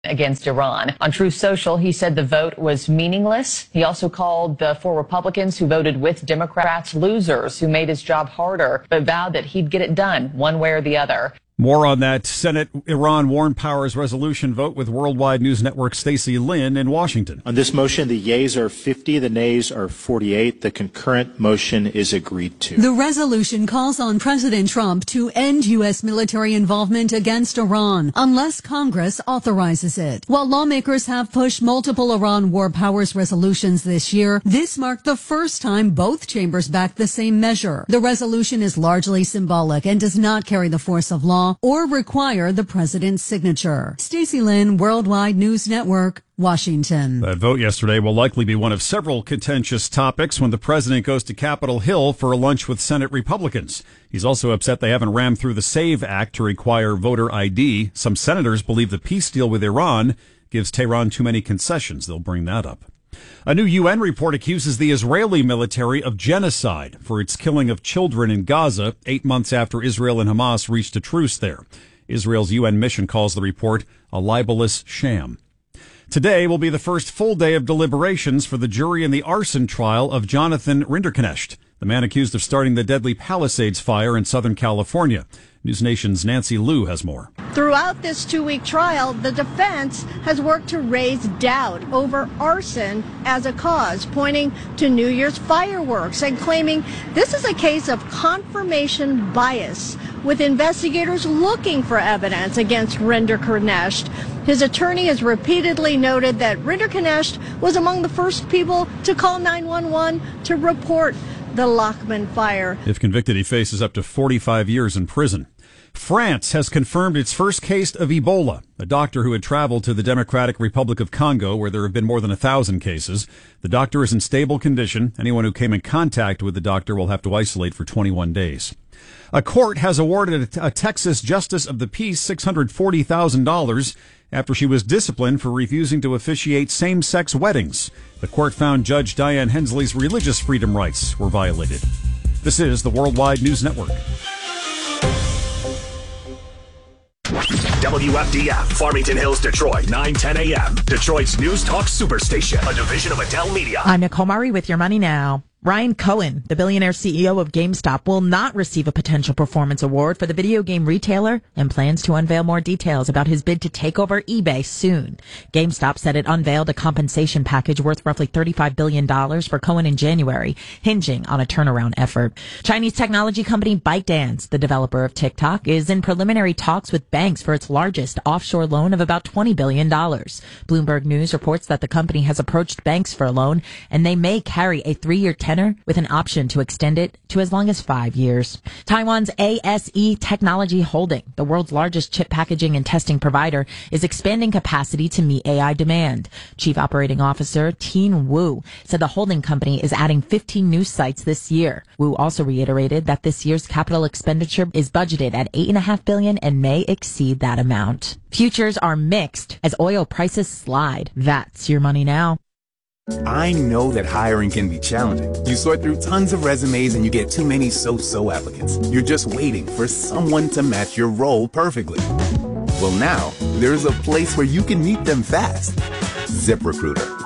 against Iran. On Truth Social, he said the vote was meaningless. He also called the 4 Republicans who voted with Democrats losers who made his job harder, but vowed that he'd get it done one way or the other. More on that Senate Iran War Powers resolution vote with Worldwide News Network Stacey Lynn in Washington. On this motion, the yeas are 50, the nays are 48. The concurrent motion is agreed to. The resolution calls on President Trump to end U.S. military involvement against Iran unless Congress authorizes it. While lawmakers have pushed multiple Iran War Powers resolutions this year, this marked the first time both chambers backed the same measure. The resolution is largely symbolic and does not carry the force of law or require the president's signature. Stacey Lynn, Worldwide News Network, Washington. That vote yesterday will likely be one of several contentious topics when the president goes to Capitol Hill for a lunch with Senate Republicans. He's also upset they haven't rammed through the SAVE Act to require voter ID. Some senators believe the peace deal with Iran gives Tehran too many concessions. They'll bring that up. A new UN report accuses the Israeli military of genocide for its killing of children in Gaza 8 months after Israel and Hamas reached a truce there. Israel's UN mission calls the report a libelous sham. Today will be the first full day of deliberations for the jury in the arson trial of Jonathan Rinderknecht, the man accused of starting the deadly Palisades fire in Southern California. News Nation's Nancy Liu has more. Throughout this 2-week trial, the defense has worked to raise doubt over arson as a cause, pointing to New Year's fireworks and claiming this is a case of confirmation bias, with investigators looking for evidence against Rinderknecht. His attorney has repeatedly noted that Rinderknecht was among the first people to call 911 to report the Lachman fire. If convicted, he faces up to 45 years in prison. France has confirmed its first case of Ebola. A doctor who had traveled to the Democratic Republic of Congo, where there have been more than 1,000 cases. The doctor is in stable condition. Anyone who came in contact with the doctor will have to isolate for 21 days. A court has awarded a Texas Justice of the Peace $640,000 after she was disciplined for refusing to officiate same-sex weddings. The court found Judge Diane Hensley's religious freedom rights were violated. This is the Worldwide News Network. WFDF, Farmington Hills, Detroit, 9:10 a.m. Detroit's News Talk Superstation, a division of Adele Media. I'm Nicole Murray with your money now. Ryan Cohen, the billionaire CEO of GameStop, will not receive a potential performance award for the video game retailer and plans to unveil more details about his bid to take over eBay soon. GameStop said it unveiled a compensation package worth roughly $35 billion for Cohen in January, hinging on a turnaround effort. Chinese technology company ByteDance, the developer of TikTok, is in preliminary talks with banks for its largest offshore loan of about $20 billion. Bloomberg News reports that the company has approached banks for a loan, and they may carry a 3-year tenor with an option to extend it to as long as 5 years. Taiwan's ASE Technology Holding, the world's largest chip packaging and testing provider, is expanding capacity to meet AI demand. Chief Operating Officer Tien Wu said the holding company is adding 15 new sites this year. Wu also reiterated that this year's capital expenditure is budgeted at $8.5 billion and may exceed that amount. Futures are mixed as oil prices slide. That's your money now. I know that hiring can be challenging. You sort through tons of resumes and you get too many so-so applicants. You're just waiting for someone to match your role perfectly. Well, now there's a place where you can meet them fast. ZipRecruiter.